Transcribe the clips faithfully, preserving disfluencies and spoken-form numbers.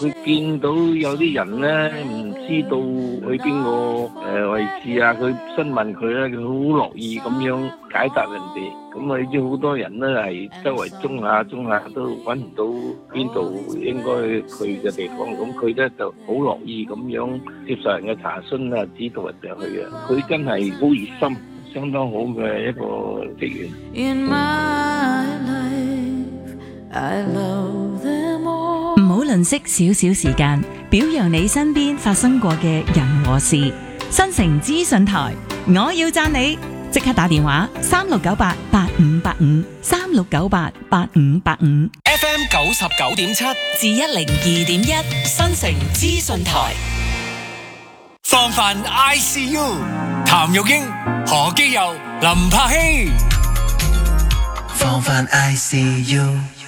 佢見到有啲人咧唔知道去邊個誒位置啊，佢詢問佢咧，佢好樂意咁樣解答人哋。咁啊，你知好多人咧係周圍中下中下都揾唔到邊度應該去嘅地方，咁佢咧就好樂意咁樣接受人嘅查詢啊，指導人哋去啊。佢真係好熱心，相當好嘅一個職員。In my life, I love them all. 唔好吝嗇少少時間，表揚你身邊發生過嘅人和事。新城資訊台，我要讚你，即刻打電話三六九八八五八五三六九八八五八五 F M 九十九點七至一零二點一新城資訊台。 放飯 I C U， 譚玉英、何基佑、林柏希。 放飯 I C U。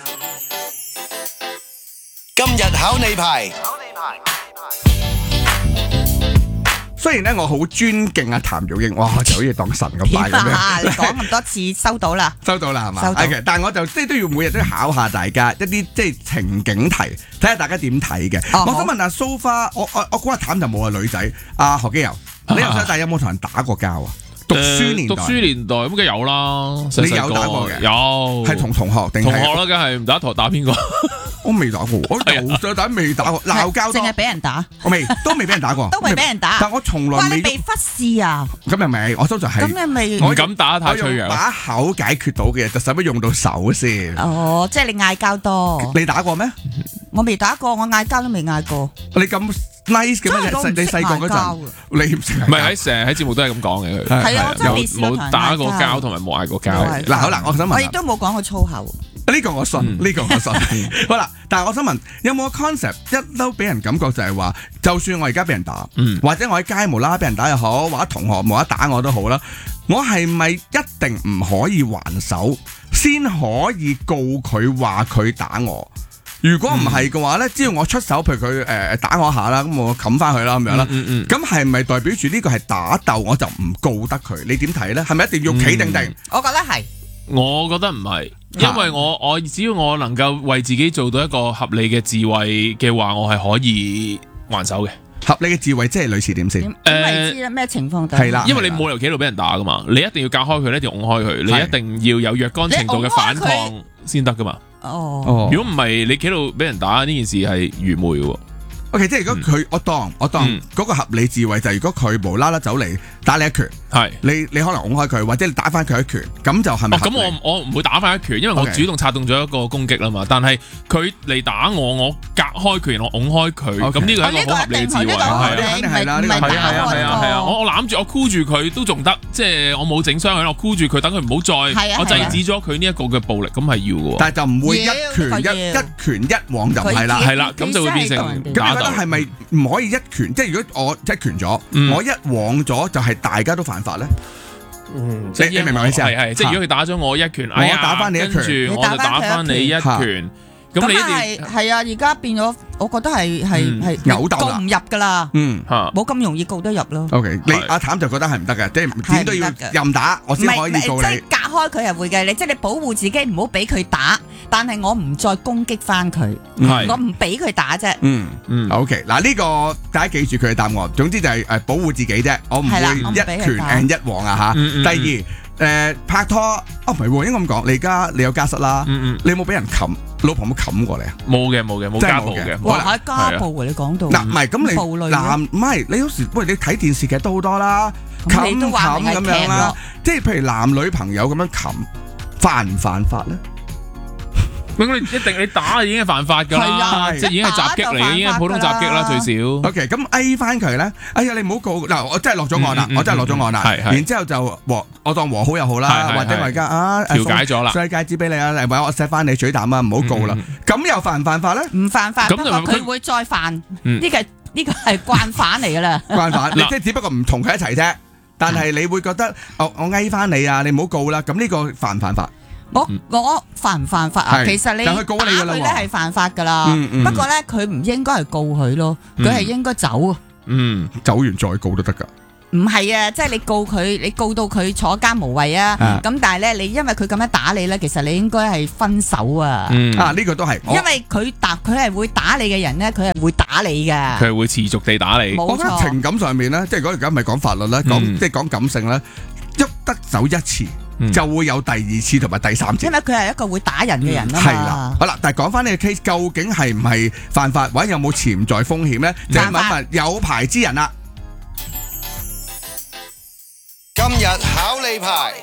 今日考你牌。 雖然咧我好尊敬阿譚玉英，哇就好似當神咁拜咁樣。 你講咁多次收到啦， 收到啦係嘛？ 收到。 Okay，但係我就即係都要每日都要考下大家一啲即係情景題，睇下大家點睇嘅。 哦、 我想問下蘇花，我我我估阿譚就冇啊女仔。阿何基佑，你由細到大有冇同人打過交啊？讀書年代， 讀書年代咁梗有啦，細細個你有打過嘅？ 有， 係同同學定係同學啦，梗係唔打台打邊個？ 我未打過，我由細打未打過，鬧交多， 淨係俾人打， 我未都未俾人打過， 都未俾人打， 但我從來未被忽視啊！ 咁又未，我通常係咁又未， 我唔敢打太脆弱， 把口解決到嘅嘢，就使乜用到手先？ 哦，即係你嗌交多， 你打過咩？ 我未打過，我嗌交都未嗌過。 你咁 nice 嘅咩？你細個嗰陣，你唔識？ 唔係喺成日喺節目都係咁講嘅佢。 係啊，我真係未試過冇打過交，同埋冇嗌過交。 嗱，好啦，我想問， 我亦都冇講過粗口。 呢個我信，呢個我信。好啦，但係我想問，有冇個 concept 一嬲俾人感覺就係話，就算我而家俾人打，或者我喺街無啦啦俾人打又好，或者同學無啦啦打我都好啦，我係咪一定唔可以還手，先可以告佢話佢打我？如果唔係嘅話咧，只要我出手，譬如佢誒打我一下啦，咁我冚翻佢啦咁樣啦，咁係咪代表住呢個係打鬥，我就唔告得佢？你點睇咧？係咪一定要企定定？ 嗯、我覺得係。 我覺得唔係，因為我我只要我能夠為自己做到一個合理嘅自衛嘅話，我係可以還手嘅。 合理嘅自衛即係類似點先？ 誒，知啦，咩情況底？ 係啦， 因為你冇理由企喺度俾人打噶嘛，你一定要隔開佢，你一定要拱開佢，你一定要有若干程度嘅反抗先得噶嘛。 哦， 如果唔係，你企喺度俾人打呢件事係愚昧嘅。 O.K. 即係如果佢、嗯、我當我當嗰個合理智慧就係如果佢無啦啦走嚟打你一拳，係你你可能拱開佢，或者你打翻佢一拳，咁就係咪？咁、 哦、我我唔會打翻一拳，因為我主動策動咗一個攻擊啦嘛。Okay. 但係佢嚟打我，我隔開拳，我拱開佢，咁、okay. 呢個係一個好合理嘅智慧。係啊， 肯定係啦，呢個係啊係啊係啊係啊！我我攬住我箍住佢都仲得，即係我冇整傷佢，我箍住佢，等佢唔好再，我制止咗佢呢一個嘅暴力，咁係要嘅。但係就唔會一拳一一拳一往就唔係啦，係啦，咁就會變成打鬥。係咪？唔可以一拳，即係如果我一拳咗、嗯，我一往咗就係大家都犯法咧。嗯，你你明唔明我意思啊？係係，即係如果佢打咗我一拳，我打翻你一拳，跟住我就打翻你一拳。咁你係係啊，而家變咗，我覺得係係係扭鬥告唔入噶啦。 嗯， 冇咁容易告得入咯。 O K，你阿譚就覺得係唔得嘅，即係點都要任打，我先可以告你。 隔開佢係會嘅，你即係你保護自己，唔好俾佢打。但係我唔再攻擊翻佢，我唔俾佢打啫。嗯嗯 ，O K， 嗱呢個大家記住佢嘅答案。總之就係誒保護自己啫，我唔會一拳 and 一往啊吓。第二。誒、呃，拍拖哦，唔係喎，應該咁講，你而家你有家室啦，嗯嗯你有冇俾人冚？老婆有冇冚過你啊？ 冇嘅，冇嘅，冇家暴嘅。 哇，係家暴啊！你講到嗱，唔係咁你男唔係你有時喂，你睇電視劇都好多啦，冚冚咁樣啦，即係譬如男女朋友咁樣冚，犯唔犯法咧？ 咁你一定你打已經係犯法㗎啦，即係已經係襲擊嚟嘅，已經係普通襲擊啦最少。 OK，咁 A 翻佢咧，哎呀你唔好告嗱，我真係落咗案啦，我真係落咗案啦。然之後就和我當和好又好啦，或者我而家啊調解咗啦， 送戒指俾你啊，或者我錫翻你嘴啖啊，唔好告啦。咁又犯唔犯法咧？ 唔犯法，不過佢會再犯。呢個呢個係慣犯嚟㗎啦。 慣犯，你即係只不過唔同佢一齊啫。但係你會覺得我我嗌翻你啊，你唔好告啦。咁呢個犯唔犯法？ 我我犯唔犯法啊？其實你打佢咧係犯法噶啦，嗯嗯、不過咧佢唔應該係告佢咯，佢係、嗯、應該走啊。 嗯，走完再告都得噶。 唔係啊，即係你告佢，你告到佢坐監無謂啊。咁但係咧，你因為佢咁樣打你咧，其實你應該係分手啊。 啊，呢個都係， 因為佢打佢係會打你嘅人咧，佢係會打你噶。 佢係會持續地打你。 我覺得情感上面咧，即係如果而家唔係講法律咧，講即係講感性咧，喐得走一次。就會有第二次同埋第三次， 因為佢係一個會打人嘅人啊嘛。 係啦，好啦，但係講翻呢個 case，究竟係唔係犯法，或者有冇潛在風險咧？就係問問有牌之人啦。 今日考你牌。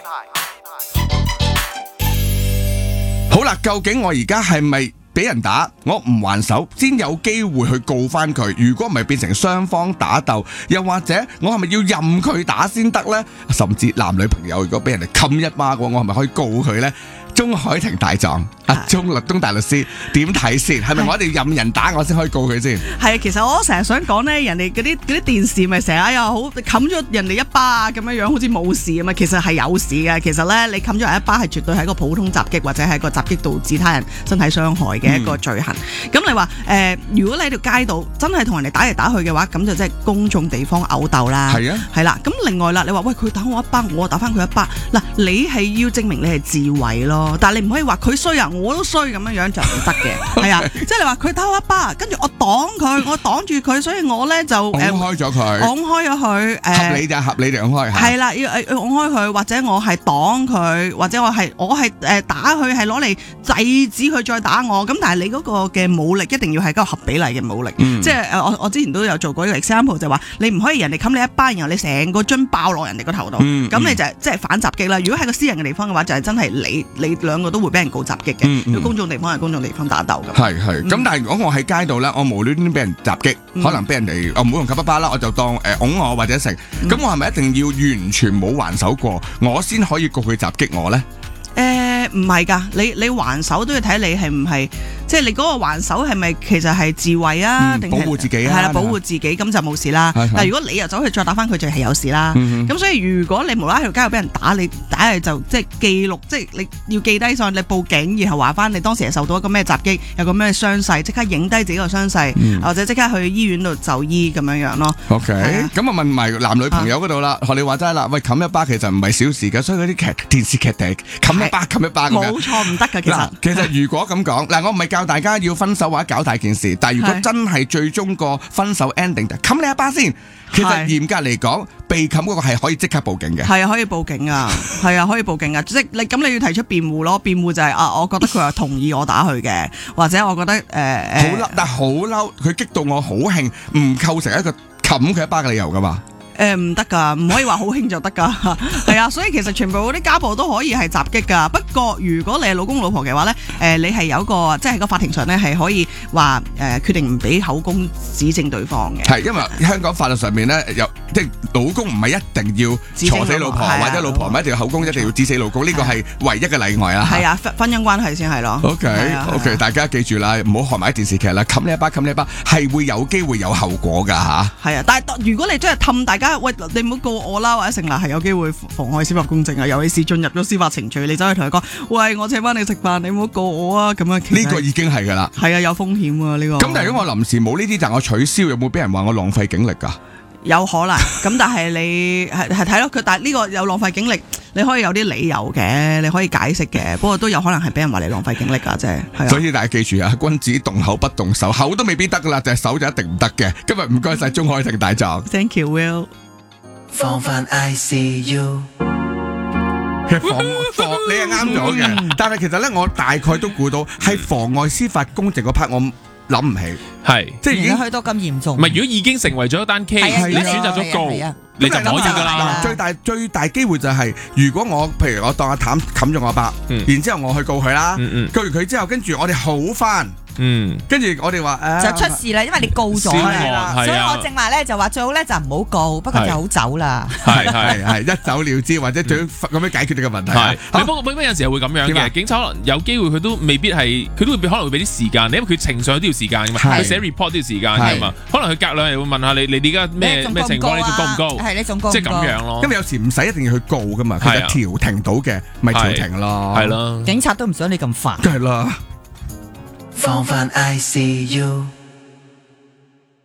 好啦，究竟我而家係咪俾人打，我唔還手先有機會去告翻佢？如果唔係變成雙方打鬥，又或者我係咪要任佢打先得呢？甚至男女朋友如果俾人哋冚一巴嘅話，我係咪可以告佢呢？鍾海婷大狀，阿鍾律東大律師點睇先？係咪我哋任人打我先可以告佢先？ 係啊，其實我成日想講咧，人哋嗰啲嗰啲電視咪成日又好冚咗人哋一巴啊咁樣樣，好似冇事咁啊，其實係有事嘅。其實咧，你冚咗人一巴係絕對係一個普通襲擊或者係一個襲擊導致他人身體傷害嘅一個罪行。咁、嗯、你話誒、呃，如果你喺條街度真係同人哋打嚟打去嘅話，咁就即係公眾地方毆鬥啦。係啊，係啦。咁另外啦，你話喂佢打我一巴，我打翻佢一巴，嗱你係要證明你係自衛咯。但係你唔可以話佢衰啊，我都衰咁樣樣就唔得嘅，係啊，即係你話佢打我一巴，跟住我擋佢，我擋住佢，所以我咧就擋開咗佢， 擋開咗佢，誒， 合理就合理地擋開， 係啦，要誒擋開佢，或者我係擋佢，或者我係我係誒打佢，係攞嚟制止佢再打我，咁但係你嗰個嘅武力一定要係一個合比例嘅武力，嗯、即係誒我我之前都有做過一個 example 就話你唔可以人哋冚你一巴，然後你成個樽爆落人哋個頭度，咁、嗯、你就即係反襲擊啦。如果喺個私人嘅地方嘅話，就係、是、真係你你兩個都會俾人告襲擊嘅。嗯嗯、公眾地方係公眾地方打鬥嘅。係係。咁、嗯、但係如果我喺街度咧，我無端端俾人襲擊，嗯、可能俾人哋我唔好用冚一巴啦，我就當誒拱、呃、我或者成。咁、嗯、我係咪一定要完全冇還手過，我先可以告佢襲擊我咧？ 誒唔係㗎，你你還手都要睇你係唔係，即係你嗰個還手係咪其實係自衛啊，定係、嗯、保護自己啊？係啦，保護自己咁就冇事啦。但係如果你又走去再打翻佢，就係有事啦。咁、嗯、所以如果你無啦啦喺條街度俾人打，你打嚟就即係記錄，即係你要記低上，你報警，然後話翻你當時係受到一個咩襲擊，有個咩傷勢，即刻影低自己個傷勢，嗯、或者即刻去醫院度就醫咁樣樣咯。OK， 咁啊問埋男女朋友嗰度啦，學、啊、你話齋啦，喂冚一巴其實唔係小事㗎，所以嗰啲劇電視劇定冚一巴冚一巴咁樣， 冇錯唔得㗎。其實其實如果咁講嗱，我唔係教大家要分手或者搞大件事，但係如果真係最終個分手 ending 就冚你一巴先。其實嚴格嚟講，被冚嗰個係可以即刻報警嘅。係啊，可以報警啊，係啊，可以報警啊。即係你咁你要提出辯護咯，辯護就係、是、啊，我覺得佢係同意我打佢嘅，或者我覺得誒誒，好、呃、嬲，但係好嬲，佢激到我好興，唔構成一個冚佢一巴嘅理由噶嘛。誒唔得㗎，唔可以話好興就得㗎，係啊，所以其實全部嗰啲家暴都可以係襲擊㗎。不過如果你係老公老婆嘅話咧，誒、呃、你係有個即係喺個法庭上咧係可以話誒、呃、決定唔俾口供指證對方嘅。係因為香港法律上面咧有即係老公唔係一定要坐死老婆，或者老婆唔係一定要口供，一定要指死老公，呢個係唯一嘅例外啦。係啊，婚姻關係先係咯。OK OK，大家記住啦，唔好學埋啲電視劇啦，冚呢一巴冚呢一巴係會有機會有後果㗎嚇。係啊，但係如果你真係氹大家。喂，你唔好告我啦，或者成立係有機會妨礙司法公正啊！尤其是進入咗司法程序，你走去同佢講，喂，我請翻你食飯，你唔好告我啊！咁樣呢個已經係噶啦，係啊，有風險啊呢個。咁但係如果我臨時冇呢啲，但我取消，有冇俾人話我浪費警力噶？有可能，咁但係你係係睇咯，佢但係呢個有浪費警力，你可以有啲理由嘅，你可以解釋嘅，不過都有可能係俾人話你浪費警力噶啫。係啊，所以大家記住啊，君子動口不動手，口都未必得噶啦，就係手就一定唔得嘅。今日唔該晒鍾海婷大狀 ，Thank you Will。放翻 I C U， 其實妨妨你係啱咗嘅，但係其實咧我大概都估到係妨礙司法公正嗰 part， 我諗唔起，係即係已經去到咁嚴重。唔係，如果已經成為咗一單 case，你選擇咗告，你就唔可以噶啦。最大最大機會就係、是，如果我譬如我當阿譚冚咗我阿伯，嗯、然之後我去告佢啦，嗯嗯、告完佢之後，跟住我哋好翻。嗯，跟住我哋話誒就出事啦，因為你告咗啦，所以我正話咧就話最好咧就唔好告，不過就好走啦，係係係一走了之，或者最咁樣解決呢個問題。係，不過不過有時係會咁樣嘅，警察可能有機會佢都未必係，佢都會可能會俾啲時間你，因為佢呈上都要時間噶嘛，佢寫 report 都要時間噶嘛，可能佢隔兩日會問下你，你而家咩咩情況，你仲告唔告？係你仲告？即係咁樣咯。因為有時唔使一定要去告噶嘛，其實調停到嘅咪調停咯，係咯。警察都唔想你咁煩。梗係啦。放翻 I C U，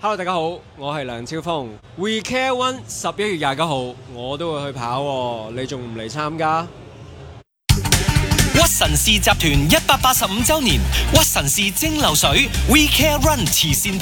Hello， 大家好，我係梁超峰。We Care One 十一月廿九號我都會去跑喎，你仲唔嚟參加？ 屈臣氏集團一百八十五週年，屈臣氏蒸餾水 We Care Run 慈善